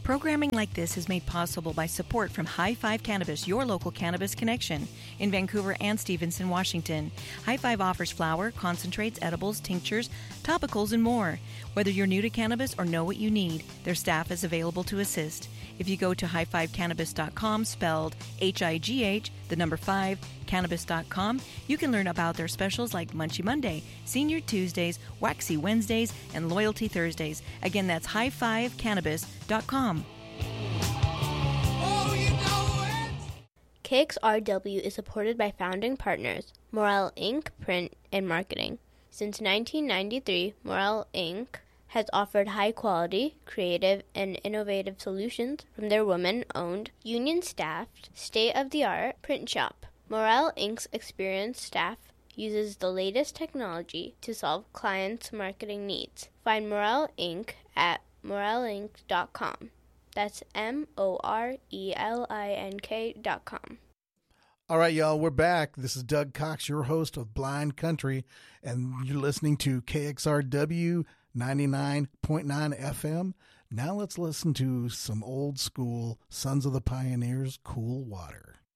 Programming like this is made possible by support from High Five Cannabis, your local cannabis connection, in Vancouver and Stevenson, Washington. High Five offers flower, concentrates, edibles, tinctures, topicals, and more. Whether you're new to cannabis or know what you need, their staff is available to assist. If you go to high5cannabis.com, spelled HIGH, the number 5, cannabis.com, you can learn about their specials like Munchie Monday, Senior Tuesdays, Waxy Wednesdays, and Loyalty Thursdays. Again, that's high5cannabis.com. KXRW is supported by founding partners, Morel Inc., Print and Marketing. Since 1993, Morel Inc. has offered high-quality, creative, and innovative solutions from their women-owned, union-staffed, state-of-the-art print shop. Morel Inc.'s experienced staff uses the latest technology to solve clients' marketing needs. Find Morel Inc. at morelinc.com. That's MORELINK.com. All right, y'all, we're back. This is Doug Cox, your host of Blind Country, and you're listening to KXRW 99.9 FM. Now let's listen to some old school Sons of the Pioneers, Cool Water.